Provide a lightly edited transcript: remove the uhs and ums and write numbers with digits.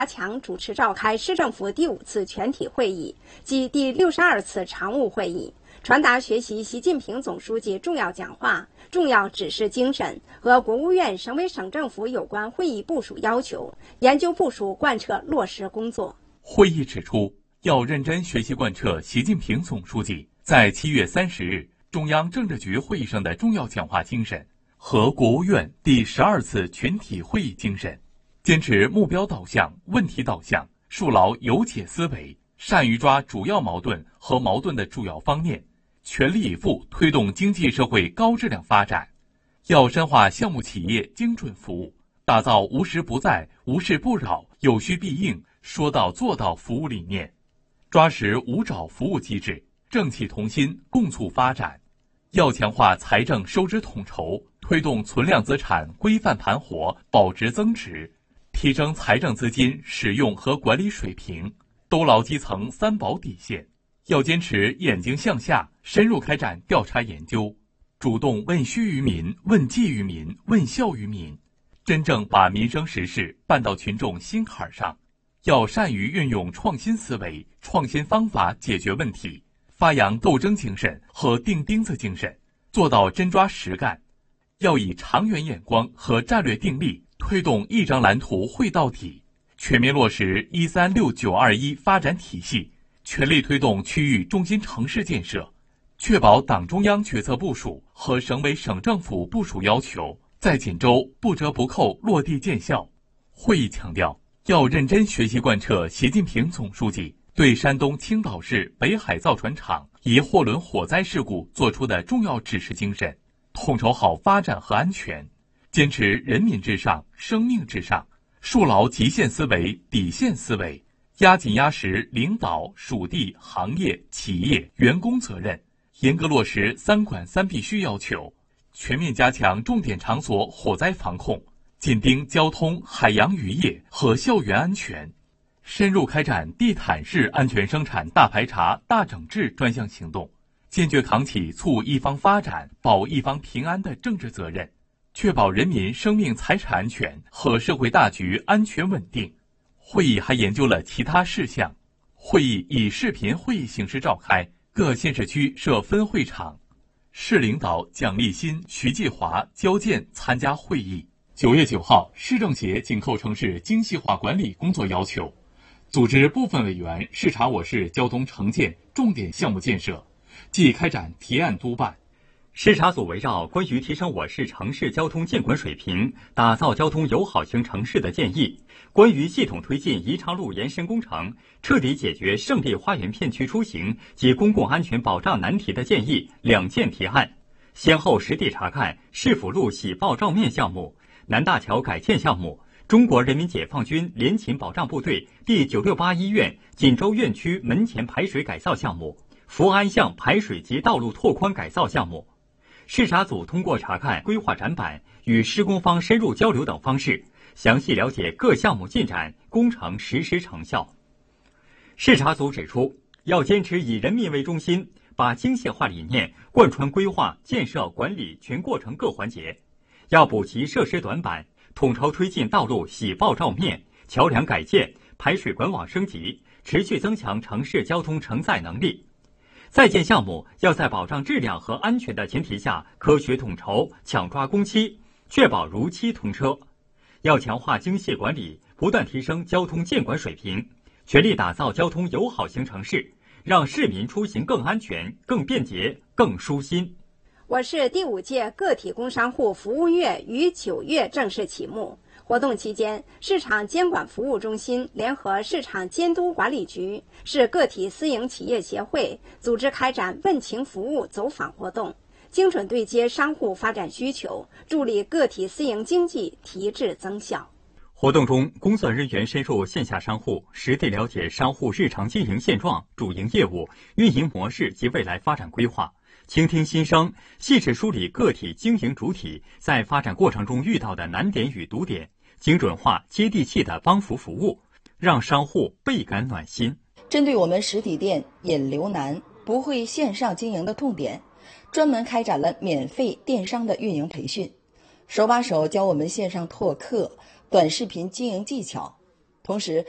强主持召开市政府第5次全体会议及第62次常务会议，传达学习习近平总书记重要讲话、重要指示精神和国务院省委省政府有关会议部署要求，研究部署贯彻落实工作。 会议指出，要认真学习贯彻习近平总书记在7月30日中央政治局会议上的重要讲话精神和国务院第12次全体会议精神，坚持目标导向、问题导向，树牢有解思维，善于抓主要矛盾和矛盾的主要方面，全力以赴推动经济社会高质量发展。要深化项目企业精准服务，打造无时不在、无事不扰、有需必应、说到做到服务理念，抓实五找服务机制，政企同心，共促发展。要强化财政收支统筹，推动存量资产规范盘活、保值增值，提升财政资金使用和管理水平，兜牢基层三保底线。要坚持眼睛向下，深入开展调查研究，主动问需于民、问计于民、问效于民，真正把民生实事办到群众心坎上。要善于运用创新思维、创新方法解决问题，发扬斗争精神和钉钉子精神，做到真抓实干。要以长远眼光和战略定力，推动一张蓝图绘到底，全面落实136-921发展体系，全力推动区域中心城市建设，确保党中央决策部署和省委省政府部署要求在锦州不折不扣落地见效。会议强调，要认真学习贯彻习近平总书记对山东青岛市北海造船厂一货轮火灾事故作出的重要指示精神，统筹好发展和安全，坚持人民至上、生命至上，树牢极限思维、底线思维，压紧压实领导、属地、行业、企业、员工责任，严格落实3管3必须要求，全面加强重点场所火灾防控，紧盯交通、海洋渔业和校园安全，深入开展地毯式安全生产大排查、大整治专项行动，坚决扛起促一方发展、保一方平安的政治责任，确保人民生命财产安全和社会大局安全稳定。会议还研究了其他事项。会议以视频会议形式召开，各县市区设分会场。市领导蒋立新、徐继华交件参加会议。9月9号，市政协紧扣城市精细化管理工作要求，组织部分委员视察我市交通城建重点项目建设，即开展提案督办。 视察组围绕关于提升我市城市交通建管水平、打造交通友好型城市的建议，关于系统推进宜昌路延伸工程，彻底解决胜利花园片区出行及公共安全保障难题的建议2件提案，先后实地查看市府路喜报照面项目、南大桥改建项目、中国人民解放军联勤保障部队第968医院锦州院区门前排水改造项目、福安巷排水及道路拓宽改造项目。视察组通过查看规划展板与施工方深入交流等方式，详细了解各项目进展、工程实施成效。视察组指出，要坚持以人民为中心，把精细化理念贯穿规划、建设、管理全过程各环节，要补齐设施短板，统筹推进道路喜报照面、桥梁改建、排水管网升级，持续增强城市交通承载能力。在建项目要在保障质量和安全的前提下，科学统筹，抢抓工期，确保如期通车。要强化精细管理，不断提升交通建管水平，全力打造交通友好型城市，让市民出行更安全、更便捷、更舒心。 我市第5届个体工商户服务月于9月正式启幕。活动期间，市场监管服务中心联合市场监督管理局、市个体私营企业协会组织开展问情服务走访活动，精准对接商户发展需求，助力个体私营经济提质增效。 活动中，工作人员深入线下商户，实地了解商户日常经营现状、主营业务、运营模式及未来发展规划，倾听心声，细致梳理个体经营主体在发展过程中遇到的难点与堵点，精准化、接地气的帮扶服务，让商户倍感暖心。 针对我们实体店引流难、不会线上经营的痛点，专门开展了免费电商的运营培训，手把手教我们线上拓客、短视频经营技巧，同时